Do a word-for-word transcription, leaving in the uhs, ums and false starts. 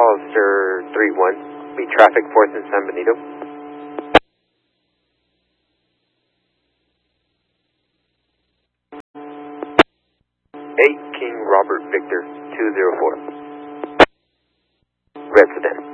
Hollister three one, be traffic fourth and San Benito. eight King Robert Victor two zero four. Red Sedan.